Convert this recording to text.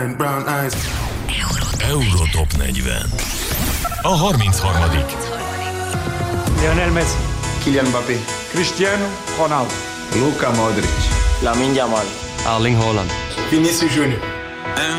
Eurotop 40. A 33. Lionel Messi, Kylian Mbappé, Cristiano Ronaldo, Luka Modric, Lamine Yamal, Erling Haaland, Vinicius Júnior.